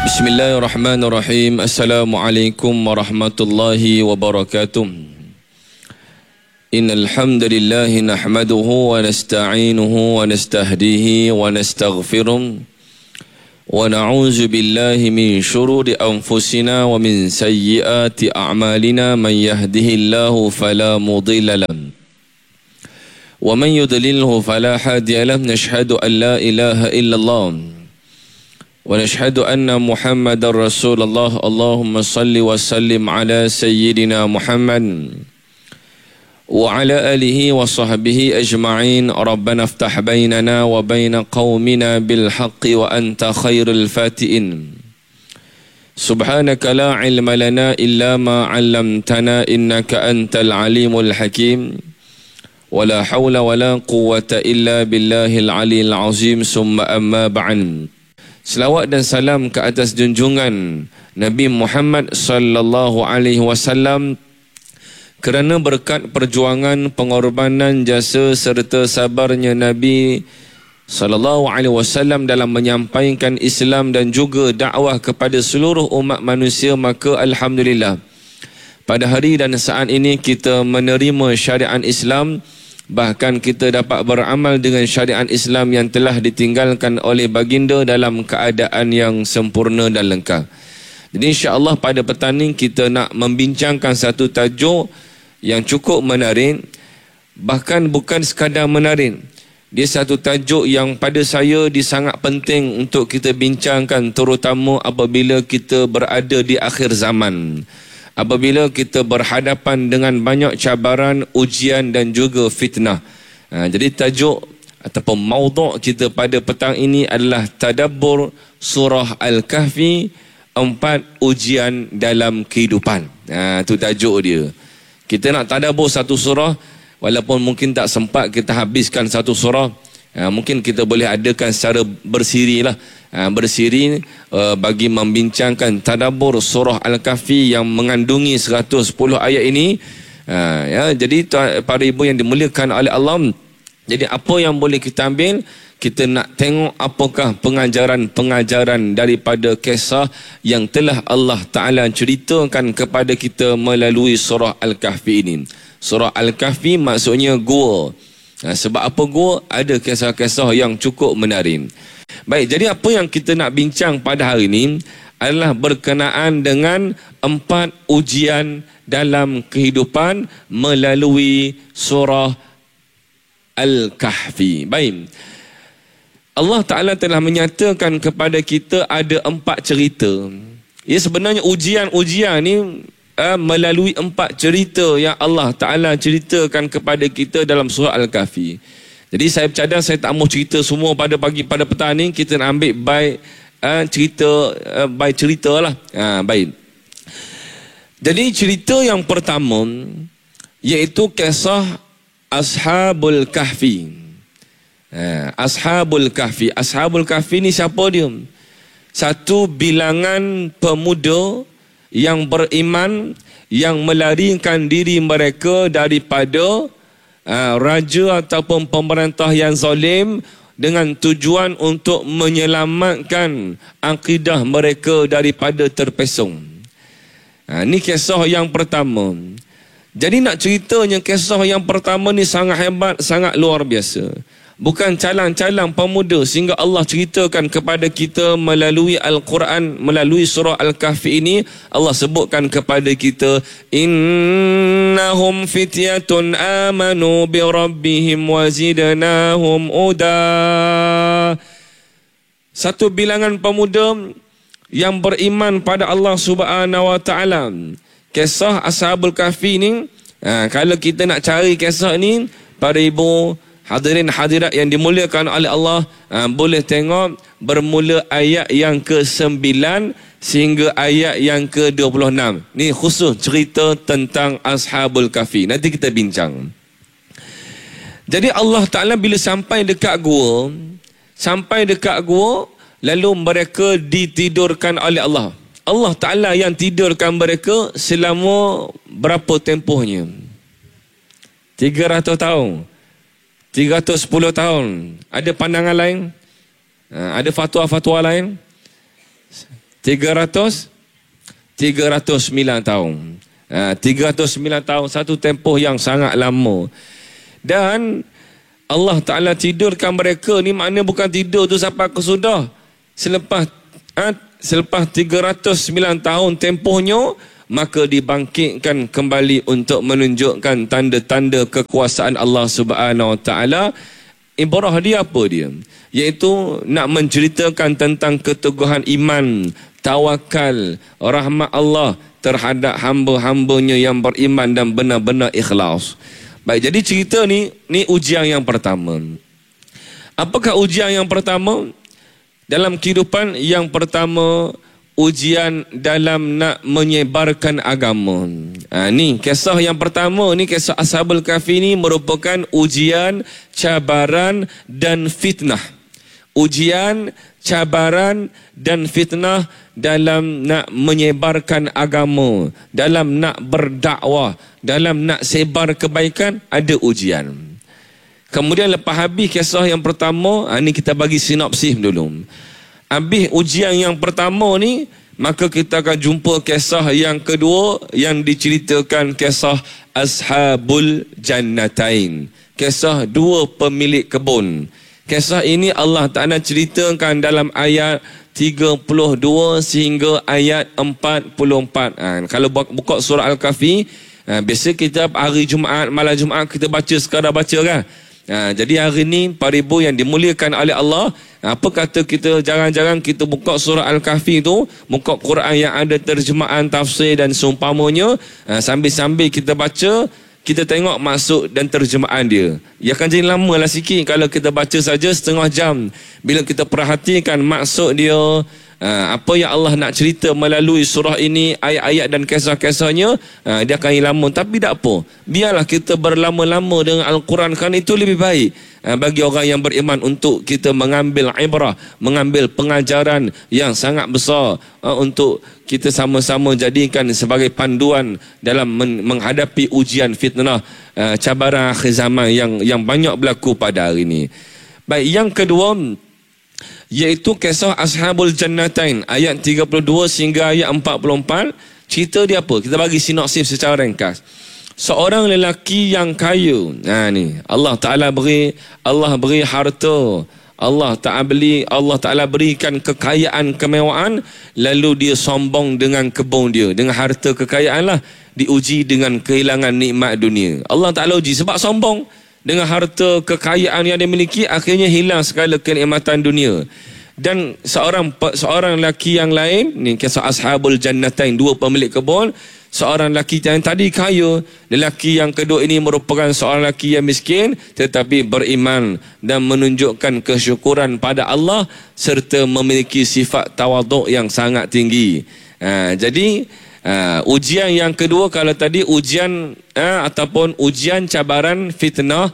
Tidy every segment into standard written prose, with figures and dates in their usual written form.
Bismillahirrahmanirrahim. Assalamualaikum warahmatullahi wabarakatuh. Innal hamdalillah nahmaduhu wa nasta'inuhu wa nastahdihi wa nastaghfiruh wa na'udzu billahi min shururi anfusina wa min sayyiati a'malina. Man yahdihillahu fala mudilla lahu wa man yudlilhu fala hadiya lahu. Nashhadu an la ilaha illallah wa nashhadu anna Muhammadar Rasulullah. Allahumma salli wa sallim ala sayyidina Muhammad wa ala alihi wa sahbihi ajma'in. Rabbana iftah bainana wa baina qaumina bil haqqi wa anta khairul fatihin. Subhanaka la ilma lana illa ma 'allamtana innaka antal alimul hakim. Wa la hawla wa la quwwata illa billahil aliyil azim. Summa amma ba'd. Selawat dan salam ke atas junjungan Nabi Muhammad sallallahu alaihi wasallam, kerana berkat perjuangan, pengorbanan, jasa serta sabarnya Nabi sallallahu alaihi wasallam dalam menyampaikan Islam dan juga dakwah kepada seluruh umat manusia, maka alhamdulillah pada hari dan saat ini kita menerima syariat Islam. Bahkan kita dapat beramal dengan syariat Islam yang telah ditinggalkan oleh baginda dalam keadaan yang sempurna dan lengkap. Jadi insya-Allah pada petang ini kita nak membincangkan satu tajuk yang cukup menarik. Bahkan bukan sekadar menarik, dia satu tajuk yang pada saya sangat penting untuk kita bincangkan, terutama apabila kita berada di akhir zaman, apabila kita berhadapan dengan banyak cabaran, ujian dan juga fitnah. Jadi tajuk ataupun maudhu' kita pada petang ini adalah tadabbur surah Al-Kahfi, 4 ujian dalam kehidupan. Itu tajuk dia. Kita nak tadabbur satu surah, walaupun mungkin tak sempat kita habiskan satu surah, mungkin kita boleh adakan secara bersiri lah. Bersiri bagi membincangkan tadabbur surah Al-Kahfi yang mengandungi 110 ayat ini. Jadi para ibu yang dimuliakan oleh Allah, jadi apa yang boleh kita ambil, kita nak tengok apakah pengajaran-pengajaran daripada kisah yang telah Allah Ta'ala ceritakan kepada kita melalui surah Al-Kahfi ini. Surah Al-Kahfi maksudnya gua. Sebab apa gua? Ada kisah-kisah yang cukup menarik. Baik, jadi apa yang kita nak bincang pada hari ini adalah berkenaan dengan 4 ujian dalam kehidupan melalui surah Al-Kahfi. Baik, Allah Ta'ala telah menyatakan kepada kita ada 4 cerita. Ya, sebenarnya ujian-ujian ni melalui 4 cerita yang Allah Ta'ala ceritakan kepada kita dalam surah Al-Kahfi. Jadi saya bercadang saya tak mau cerita semua pada petang ni. Kita nak ambil by cerita lah. Baik. Jadi cerita yang pertama iaitu kisah Ashabul Kahfi. Ashabul Kahfi. Ashabul Kahfi ni siapa dia? Satu bilangan pemuda yang beriman, yang melarikan diri mereka daripada raja ataupun pemerintah yang zalim dengan tujuan untuk menyelamatkan akidah mereka daripada terpesong. Ini kisah yang pertama. Jadi nak ceritanya kisah yang pertama ni sangat hebat, sangat luar biasa. Bukan calang-calang pemuda, sehingga Allah ceritakan kepada kita melalui Al-Quran, melalui surah Al-Kahfi ini. Allah sebutkan kepada kita, innahum fityatun amanu bi rabbihim wa zidnahum huda. Satu bilangan pemuda yang beriman pada Allah Subhanahu wa taala. Kisah Ashabul Kahfi ni, kalau kita nak cari kisah ni, para ibu hadirin hadirat yang dimuliakan oleh Allah, boleh tengok bermula ayat yang ke-9 sehingga ayat yang ke-26. Ni khusus cerita tentang Ashabul Kahfi. Nanti kita bincang. Jadi Allah Ta'ala bila sampai dekat gua, lalu mereka ditidurkan oleh Allah. Allah Ta'ala yang tidurkan mereka selama berapa tempohnya? 300 tahun. 310 tahun. Ada pandangan lain? Ada fatwa-fatwa lain? 309 tahun. 309 tahun, satu tempoh yang sangat lama. Dan Allah Ta'ala tidurkan mereka ni, makna bukan tidur tu sampai ke sudah. Selepas 309 tahun tempohnya, maka dibangkitkan kembali untuk menunjukkan tanda-tanda kekuasaan Allah Subhanahu Wa Ta'ala. Ibarah dia apa dia? Iaitu nak menceritakan tentang keteguhan iman, tawakal, rahmat Allah terhadap hamba-hambanya yang beriman dan benar-benar ikhlas. Baik, jadi cerita ni ujian yang pertama. Apakah ujian yang pertama? Dalam kehidupan yang pertama, ujian dalam nak menyebarkan agama. Ni kisah yang pertama ni, kisah Ashabul Kahfi ni merupakan ujian, cabaran dan fitnah. Ujian, cabaran dan fitnah dalam nak menyebarkan agama, dalam nak berdakwah, dalam nak sebar kebaikan, ada ujian. Kemudian lepas habis kisah yang pertama, ni kita bagi sinopsis dulu. Habis ujian yang pertama ni, maka kita akan jumpa kisah yang kedua yang diceritakan, kisah Ashabul Jannatain, kisah dua pemilik kebun. Kisah ini Allah Ta'ala ceritakan dalam ayat 32 sehingga ayat 44. Kalau buka surah Al-Kahfi, biasa kita hari Jumaat, malam Jumaat kita baca, sekadar baca kan. Jadi hari ni, para ibu yang dimuliakan oleh Allah, apa kata kita jarang-jarang kita buka surah Al-Kahfi tu, buka Quran yang ada terjemahan, tafsir dan seumpamanya, sambil-sambil kita baca, kita tengok maksud dan terjemahan dia. Ia akan jadi lama lah sikit kalau kita baca saja setengah jam. Bila kita perhatikan maksud dia, apa yang Allah nak cerita melalui surah ini, ayat-ayat dan kisah-kisahnya, dia akan lama. Tapi tak apa, biarlah kita berlama-lama dengan Al-Quran, kerana itu lebih baik bagi orang yang beriman, untuk kita mengambil ibrah, mengambil pengajaran yang sangat besar, untuk kita sama-sama jadikan sebagai panduan dalam menghadapi ujian, fitnah, cabaran akhir zaman yang banyak berlaku pada hari ini. Baik, yang kedua iaitu kisah Ashabul Jannatain, ayat 32 sehingga ayat 44. Cerita dia apa? Kita bagi sinopsis secara ringkas. Seorang lelaki yang kaya, ni Allah Ta'ala beri harta, Allah Ta'ala berikan kekayaan, kemewahan, lalu dia sombong dengan kebun dia, dengan harta kekayaan lah, diuji dengan kehilangan nikmat dunia. Allah Ta'ala uji sebab sombong dengan harta kekayaan yang dia miliki, akhirnya hilang segala kenikmatan dunia. Dan seorang lelaki yang lain, ni kisah Ashabul Jannatain, dua pemilik kebun. Seorang lelaki yang tadi kaya, lelaki yang kedua ini merupakan seorang lelaki yang miskin tetapi beriman dan menunjukkan kesyukuran pada Allah serta memiliki sifat tawaduk yang sangat tinggi. Jadi ujian yang kedua, kalau tadi ujian ataupun ujian, cabaran, fitnah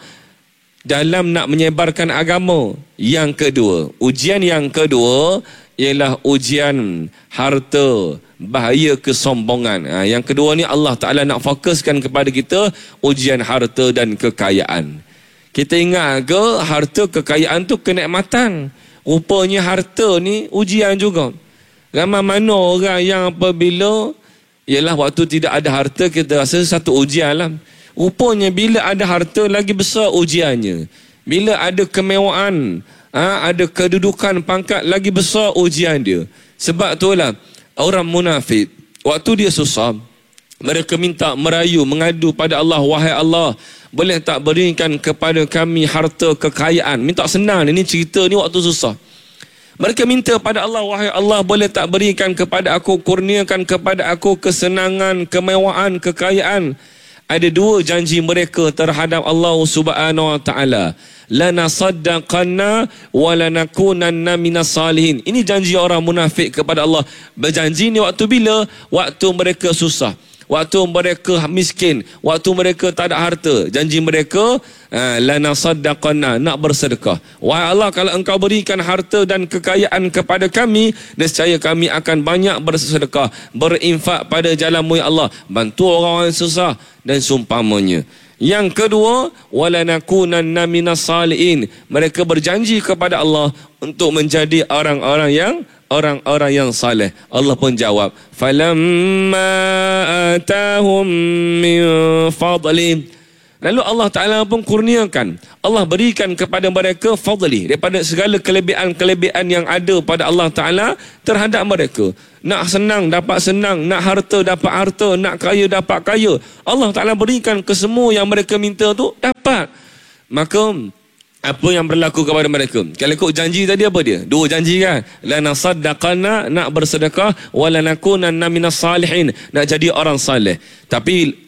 dalam nak menyebarkan agama. Yang kedua, ujian yang kedua ialah ujian harta, bahaya kesombongan. Yang kedua ni Allah Ta'ala nak fokuskan kepada kita, ujian harta dan kekayaan. Kita ingat ke harta kekayaan tu kenikmatan? Rupanya harta ni ujian juga. Ramai mana orang yang apabila ialah waktu tidak ada harta, kita rasa satu ujian lah. Rupanya bila ada harta, lagi besar ujiannya. Bila ada kemewahan, ada kedudukan, pangkat, lagi besar ujian dia. Sebab itulah orang munafik, waktu dia susah, mereka minta, merayu, mengadu pada Allah, wahai Allah, boleh tak berikan kepada kami harta kekayaan? Minta senang, ini cerita ni waktu susah. Mereka minta pada Allah, wahai Allah, boleh tak berikan kepada aku, kurniakan kepada aku kesenangan, kemewahan, kekayaan. Ada dua janji mereka terhadap Allah Subhanahu Wa Ta'ala. Lanasaddaqanna wa lanakunanna minas salihin. Ini janji orang munafik kepada Allah. Berjanji ni waktu bila? Waktu mereka susah, waktu mereka miskin, waktu mereka tak ada harta. Janji mereka, lanasaddaqanna, nak bersedekah. Wahai Allah, kalau engkau berikan harta dan kekayaan kepada kami, nescaya kami akan banyak bersedekah, berinfak pada jalan-Mu ya Allah, bantu orang yang susah dan seumpamanya. Yang kedua, walanakunanna minas salihin. Mereka berjanji kepada Allah untuk menjadi orang-orang yang orang-orang yang saleh. Allah pun jawab, falamma atahum min fadli. Lalu Allah Ta'ala pun kurniakan, Allah berikan kepada mereka fadli, daripada segala kelebihan-kelebihan yang ada pada Allah Ta'ala terhadap mereka. Nak senang dapat senang, nak harta dapat harta, nak kaya dapat kaya. Allah Ta'ala berikan ke semua yang mereka minta tu dapat. Maka apa yang berlaku kepada mereka? Kalau ikut janji tadi apa dia? Dua janji kan? Lanasaddaqana, nak bersedekah, walanakunanna minas salihin, nak jadi orang saleh. Tapi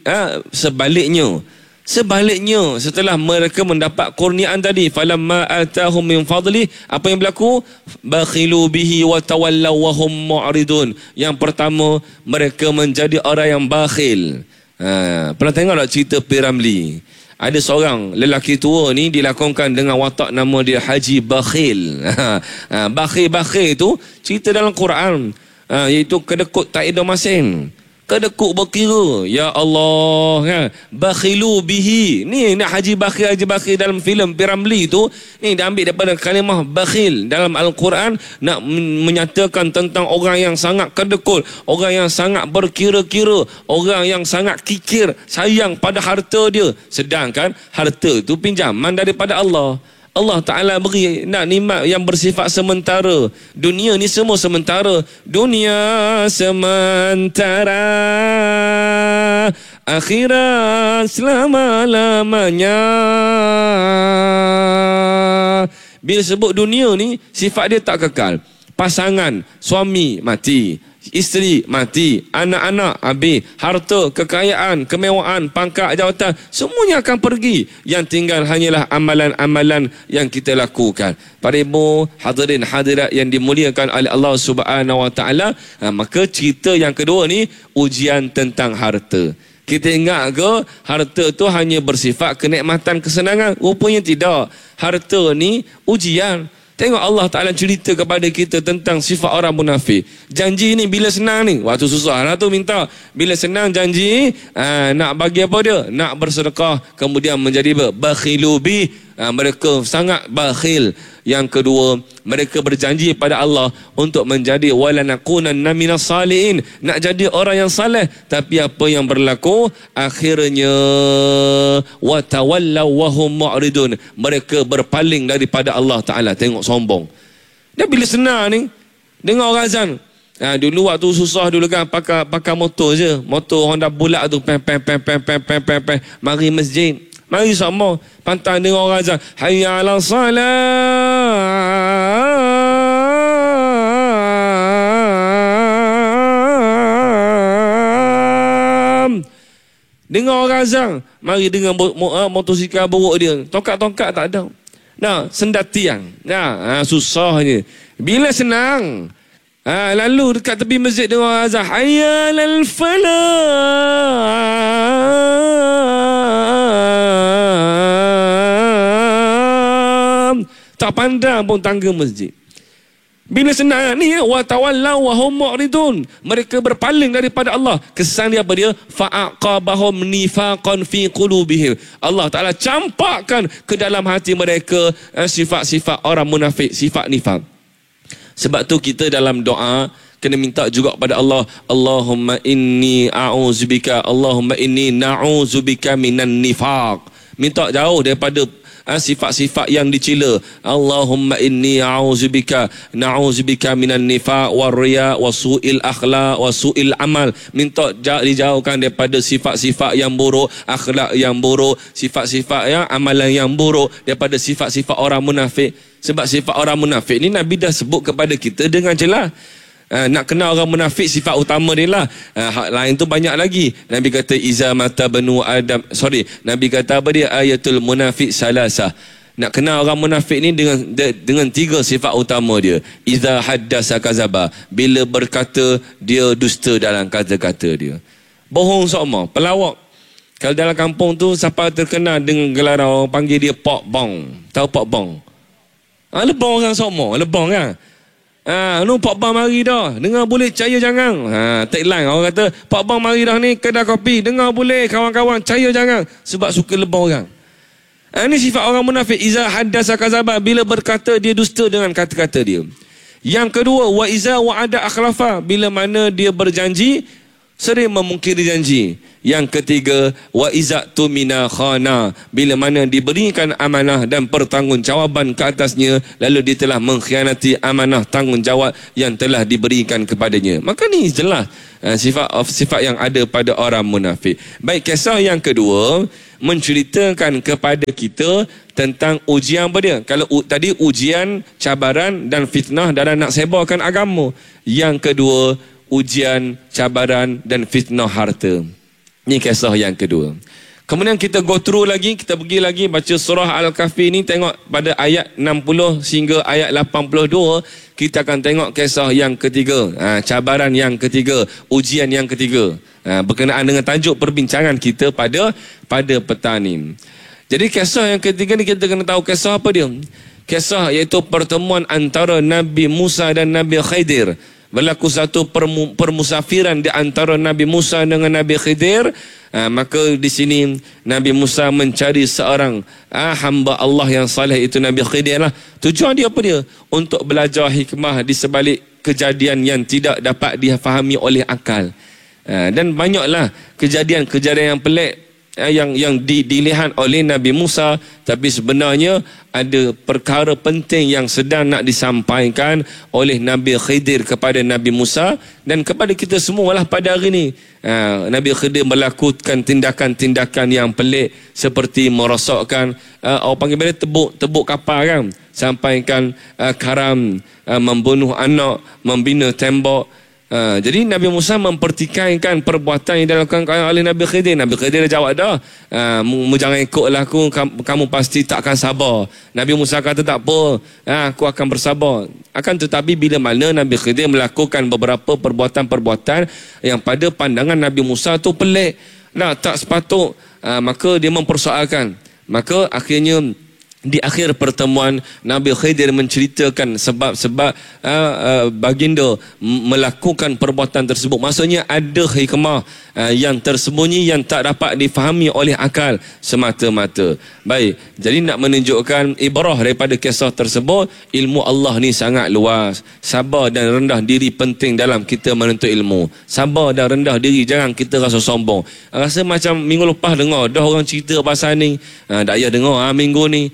Sebaliknya, setelah mereka mendapat kurniaan tadi, falamma atahum min fadli, apa yang berlaku? Bakhilu bihi wa tawallaw wa hum mu'ridun. Yang pertama, mereka menjadi orang yang bakhil. Pernah tengok tak cerita P.Ramlee? Ada seorang lelaki tua ni dilakonkan dengan watak nama dia Haji Bakhil. Bakhil tu cerita dalam Quran, iaitu kedekut tak ada masing. Kedekut berkira, ya Allah kan? Bakhilu bihi. Ni nak Haji Bakhil dalam filem P.Ramlee tu, ni dia ambil daripada kalimah bakhil dalam Al-Quran, nak menyatakan tentang orang yang sangat kedekut, orang yang sangat berkira-kira, orang yang sangat kikir, sayang pada harta dia. Sedangkan harta tu pinjaman daripada Allah. Allah Ta'ala beri nak nikmat yang bersifat sementara. Dunia ni semua sementara. Dunia sementara, akhirat selama-lamanya. Bila sebut dunia ni, sifat dia tak kekal. Pasangan, suami mati, isteri mati, anak-anak habis, harta, kekayaan, kemewahan, pangkat, jawatan, semuanya akan pergi. Yang tinggal hanyalah amalan-amalan yang kita lakukan. Para ibu hadirin hadirat yang dimuliakan oleh Allah Subhanahu Wa Taala, maka cerita yang kedua ni ujian tentang harta. Kita ingat ke harta tu hanya bersifat kenikmatan, kesenangan? Rupanya tidak. Harta ni ujian. Tengok Allah Ta'ala cerita kepada kita tentang sifat orang munafik. Janji ni bila senang ni, waktu susah lah tu minta. Bila senang janji, nak bagi apa dia? Nak bersedekah, kemudian menjadi bakhilu bi. Mereka sangat bakhil. Yang kedua, mereka berjanji pada Allah untuk menjadi walanakunanna minas salihin, nak jadi orang yang saleh. Tapi apa yang berlaku? Akhirnya watawallaw wa hum mu'ridun, mereka berpaling daripada Allah Ta'ala. Tengok sombong. Dia bila senang ni dengar orang azan. Dulu waktu susah dulu kan pakai motor je, motor Honda Bulak tu, pem mari masjid, mari sama pantang dengar orang azan, hayya 'ala salam. Dengar orang azan, mari dengan motosikal buruk dia, tongkat-tongkat tak ada. Nah, sendat tiang. Susahnya. Bila senang, lalu dekat tepi masjid dengar orang azan, hayya 'alal falah, tak pandang pun tangga masjid. Bila senang ni, wa tawallaw wa hum mu'ridun, mereka berpaling daripada Allah. Kesan dia apa dia? Fa'aqabahum nifaqan fi qulubihim. Allah Ta'ala campakkan ke dalam hati mereka sifat-sifat orang munafik, sifat nifaq. Sebab tu kita dalam doa kena minta juga pada Allah, Allahumma inni a'udzubika, Allahumma inni na'udzubika minan nifaq. Minta jauh daripada sifat-sifat yang dicela. Allahumma inni a'udzubika, na'udzubika minan nifaq war riya wa su'il akhlaq wa su'il amal. Minta dijauhkan daripada sifat-sifat yang buruk, akhlak yang buruk, sifat-sifat amalan yang buruk, daripada sifat-sifat orang munafik. Sebab sifat orang munafik ni Nabi dah sebut kepada kita dengan jelas. Nak kenal orang munafik, sifat utama dia lah. Hak lain tu banyak lagi. Nabi kata iza mata banu Adam, Nabi kata apa dia? Ayatul munafik salasah. Nak kenal orang munafik ni dengan tiga sifat utama dia. Iza haddasa kazaba, bila berkata dia dusta dalam kata-kata dia. Bohong sama, pelawak. Kalau dalam kampung tu siapa terkenal dengan gelaran orang panggil dia Pok Bong. Tahu Pok Bong? Lebong orang sama, lebong kan? Nu Pak Bang mari dah. Dengar boleh, percaya jangan. Tagline orang kata, Pak Bang mari dah ni kedai kopi. Dengar boleh kawan-kawan, percaya jangan. Sebab suka lebong orang. Ini sifat orang munafik. Iza haddasa kazaba, bila berkata dia dusta dengan kata-kata dia. Yang kedua, wa iza wa'ada akhlafa, bila mana dia berjanji sering memungkiri janji. Yang ketiga, wa iza tumina khana, bila mana diberikan amanah dan pertanggungjawaban ke atasnya lalu dia telah mengkhianati amanah tanggungjawab yang telah diberikan kepadanya. Maka ni jelas sifat yang ada pada orang munafik. Baik, kisah yang kedua menceritakan kepada kita tentang ujian apa dia. Kalau tadi ujian, cabaran dan fitnah dalam nak sebarkan agama. Yang kedua, ujian, cabaran dan fitnah harta. Ini kisah yang kedua. Kemudian kita go through lagi, kita pergi lagi baca surah Al-Kahfi ni, tengok pada ayat 60 hingga ayat 82, kita akan tengok kisah yang ketiga, cabaran yang ketiga, ujian yang ketiga, berkenaan dengan tajuk perbincangan kita pada petang ni. Jadi kisah yang ketiga ni kita kena tahu kisah apa dia? Kisah iaitu pertemuan antara Nabi Musa dan Nabi Khidir. Berlaku satu permusafiran di antara Nabi Musa dengan Nabi Khidir. Maka di sini Nabi Musa mencari seorang hamba Allah yang saleh, itu Nabi Khidir lah. Tujuan dia apa dia? Untuk belajar hikmah di sebalik kejadian yang tidak dapat difahami oleh akal. Dan banyaklah kejadian-kejadian yang pelik yang dilihat oleh Nabi Musa, tapi sebenarnya ada perkara penting yang sedang nak disampaikan oleh Nabi Khidir kepada Nabi Musa dan kepada kita semua lah pada hari ini. Nabi Khidir melakukan tindakan-tindakan yang pelik seperti merosakkan, orang panggil bila tebuk kapal kan, sampaikan karam, membunuh anak, membina tembok. Jadi Nabi Musa mempertikaikan perbuatan yang dilakukan oleh Nabi Khidir. Nabi Khidir dah jawab dah, mu jangan ikutlah aku, kamu pasti takkan sabar. Nabi Musa kata tak apa, aku akan bersabar. Akan tetapi bila mana Nabi Khidir melakukan beberapa perbuatan-perbuatan yang pada pandangan Nabi Musa tu pelik, tak sepatut, maka dia mempersoalkan. Maka akhirnya di akhir pertemuan Nabi Khidir menceritakan sebab-sebab baginda melakukan perbuatan tersebut. Maksudnya ada hikmah yang tersembunyi yang tak dapat difahami oleh akal semata-mata. Baik, jadi nak menunjukkan ibrah daripada kisah tersebut, ilmu Allah ni sangat luas. Sabar dan rendah diri penting dalam kita menuntut ilmu. Sabar dan rendah diri, jangan kita rasa sombong. Rasa macam minggu lepas dengar dah orang cerita pasal ni, tak payah dengar minggu ni.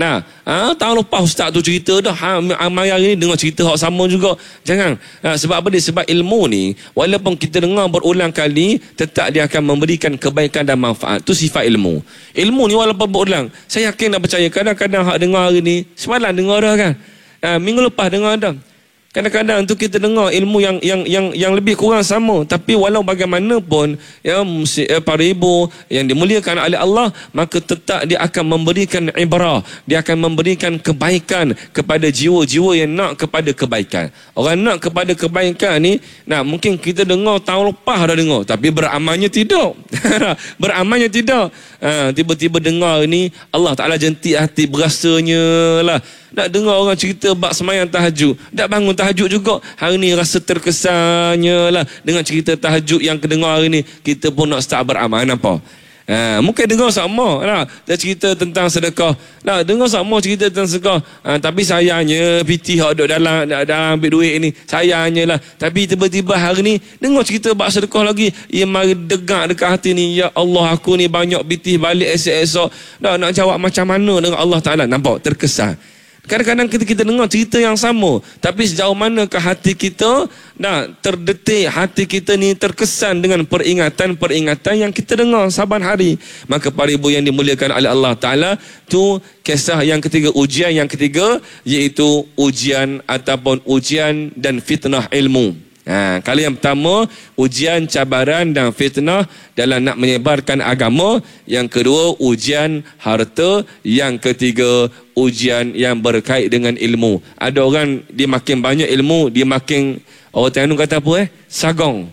Tahun lepas ustaz tu cerita dah, mari hari ni dengar cerita hak sama juga. Jangan. Sebab apa dia? Sebab ilmu ni walaupun kita dengar berulang kali, tetap dia akan memberikan kebaikan dan manfaat. Tu sifat ilmu. Ilmu ni walaupun berulang, saya yakin dan percaya, kadang-kadang hak dengar hari ni, semalam dengar dah kan, minggu lepas dengar dah. Kadang-kadang tu kita dengar ilmu yang lebih kurang sama, tapi walau bagaimanapun para ibu yang dimuliakan oleh Allah, maka tetap dia akan memberikan ibrah, dia akan memberikan kebaikan kepada jiwa-jiwa yang nak kepada kebaikan. Orang nak kepada kebaikan ni, mungkin kita dengar tahun lepas dah dengar, tapi beramalnya tidak. Beramalnya tidak. Tiba-tiba dengar ni, Allah Ta'ala jentik hati, berasanya lah. Nak dengar orang cerita bab semayang tahajud, tak bangun tahajud juga, hari ni rasa terkesannya lah dengan cerita tahajud yang kedengar hari ni. Kita pun nak start beramal. Nampak? Mungkin dengar sama lah, dia cerita tentang sedekah, dengar sama cerita tentang sedekah, tapi sayangnya PT hak duduk dalam ambil duit ni, sayangnya lah. Tapi tiba-tiba hari ni dengar cerita bab sedekah lagi, ia mari degak dekat hati ni, ya Allah, aku ni banyak PT balik esok-esok, nak jawab macam mana dengan Allah Ta'ala. Nampak? Terkesan. Kadang-kadang kita dengar cerita yang sama, tapi sejauh manakah hati kita terdetik, hati kita ni terkesan dengan peringatan-peringatan yang kita dengar saban hari. Maka para ibu yang dimuliakan oleh Allah Ta'ala, tu kisah yang ketiga, ujian yang ketiga, iaitu ujian ataupun ujian dan fitnah ilmu. Kali yang pertama, ujian, cabaran dan fitnah dalam nak menyebarkan agama. Yang kedua, ujian harta. Yang ketiga, ujian yang berkait dengan ilmu. Ada orang dia makin banyak ilmu, dia makin, orang Terengganu kata apa sagong.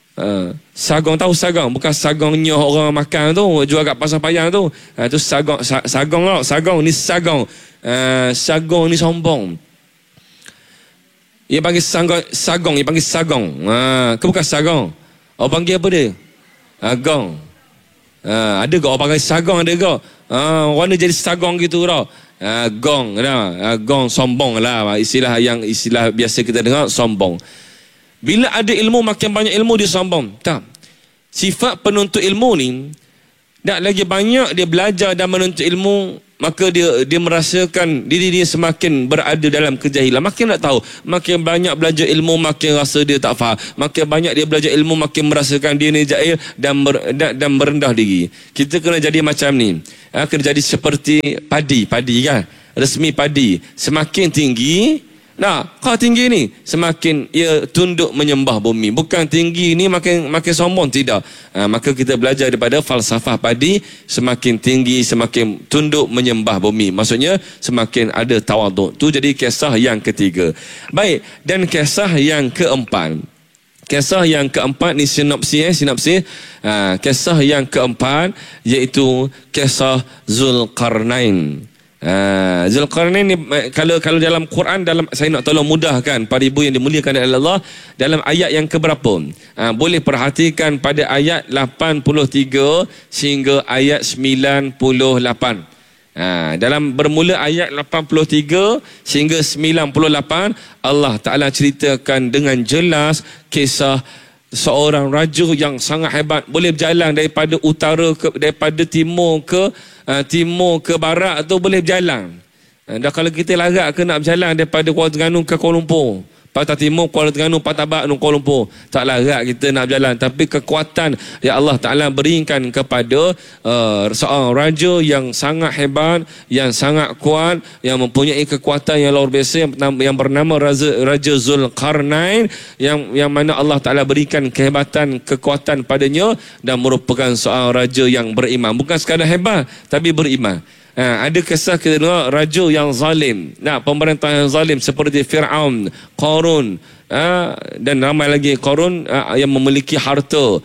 Sagong, tahu sagong? Bukan sagongnya orang makan tu, jual kat pasar payang tu. Tu sagong, sagong ni sagong. Sagong ni sombong. Ia panggil sagong, ia panggil sagong. Bukan sagong. Orang panggil apa dia? Gong. Ada ke orang panggil sagong, ada ke? Warna jadi sagong gitu tau. Gong dah. Gong sombong lah. Istilah biasa kita dengar, sombong. Bila ada ilmu, makin banyak ilmu dia sombong. Tak. Sifat penuntut ilmu ni, tak lagi banyak dia belajar dan menuntut ilmu, maka dia merasakan diri dia semakin berada dalam kejahilan. Makin nak tahu, makin banyak belajar ilmu, makin rasa dia tak faham. Makin banyak dia belajar ilmu, makin merasakan dia ni jahil dan merendah diri. Kita kena jadi macam ni. Kena jadi seperti padi kan. Resmi padi. Semakin tinggi, kau tinggi ni, semakin ia tunduk menyembah bumi. Bukan tinggi ni makin sombong, tidak. Maka kita belajar daripada falsafah padi, semakin tinggi semakin tunduk menyembah bumi. Maksudnya semakin ada tawaduk. Tu jadi kisah yang ketiga. Baik, dan kisah yang keempat. Kisah yang keempat ni sinopsis. Kisah yang keempat iaitu kisah Zulkarnain. Zulkarnain ni kalau dalam Quran, saya nak tolong mudahkan para ibu yang dimuliakan oleh Allah, dalam ayat yang keberapa? Boleh perhatikan pada ayat 83 sehingga ayat 98. Dalam bermula ayat 83 sehingga 98, Allah Ta'ala ceritakan dengan jelas kisah seorang raja yang sangat hebat, boleh berjalan daripada daripada timur ke barat tu boleh berjalan. Dah kalau kita larat ke nak berjalan daripada Kuala Terengganu ke Kuala Lumpur, Patah Timur Kuala Terengganu, Patah Barat Kuala Lumpur, tak larat kita nak berjalan. Tapi kekuatan yang Allah Ta'ala berikan kepada seorang raja yang sangat hebat, yang sangat kuat, yang mempunyai kekuatan yang luar biasa, yang bernama Raja Zulkarnain, yang mana Allah Ta'ala berikan kehebatan, kekuatan padanya, dan merupakan seorang raja yang beriman. Bukan sekadar hebat, tapi beriman. Ada kisah kedua, raja yang zalim, pemerintah yang zalim seperti Fir'aun, Qarun, dan ramai lagi. Qarun yang memiliki harta,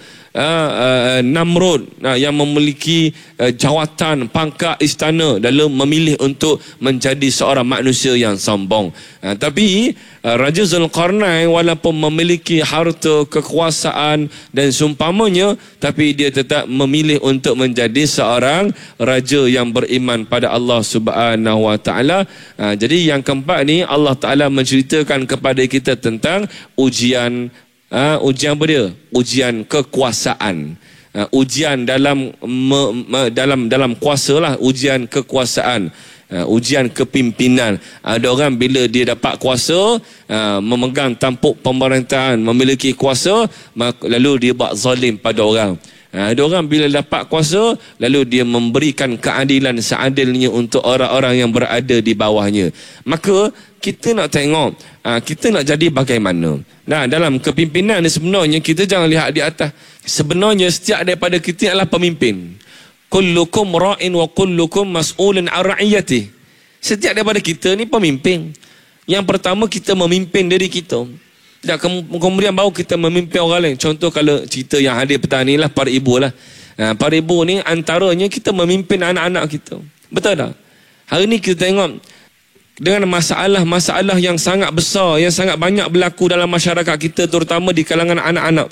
Namrud yang memiliki jawatan, pangkat, istana, lalu memilih untuk menjadi seorang manusia yang sombong. Tapi Raja Zulkarnain walaupun memiliki harta, kekuasaan dan seumpamanya, tapi dia tetap memilih untuk menjadi seorang raja yang beriman pada Allah Subhanahu Wa Taala. Jadi yang keempat ni, Allah Taala menceritakan kepada kita tentang ujian apa dia? Ujian kekuasaan. Ujian dalam kuasa lah, ujian kekuasaan. Ujian kepimpinan. Ada orang bila dia dapat kuasa, memegang tampuk pemerintahan, memiliki kuasa, lalu dia buat zalim pada orang. Ada orang bila dapat kuasa, lalu dia memberikan keadilan seadilnya untuk orang-orang yang berada di bawahnya. Maka kita nak tengok, kita nak jadi bagaimana. Dalam kepimpinan ni sebenarnya kita jangan lihat di atas. Sebenarnya setiap daripada kita adalah pemimpin. Kullukum ra'in wa kullukum mas'ulun 'an ra'iyati. Setiap daripada kita ni pemimpin. Yang pertama kita memimpin diri kita. Dan kemudian baru kita memimpin orang lain. Contoh kalau cerita yang hadir petang ni lah, para ibu lah. Para ibu ni antaranya kita memimpin anak-anak kita. Betul tak? Hari ni kita tengok dengan masalah-masalah yang sangat besar, yang sangat banyak berlaku dalam masyarakat kita, terutama di kalangan anak-anak.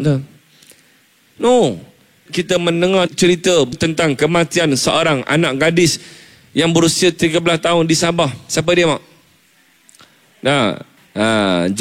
Kita mendengar cerita tentang kematian seorang anak gadis yang berusia 13 tahun di Sabah. Siapa dia, Mak?